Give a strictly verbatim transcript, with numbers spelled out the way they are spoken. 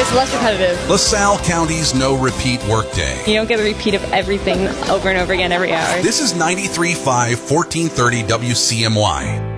It's less repetitive. LaSalle County's no repeat workday. You don't get a repeat of everything over and over again every hour. This is ninety-three point five, fourteen thirty W C M Y.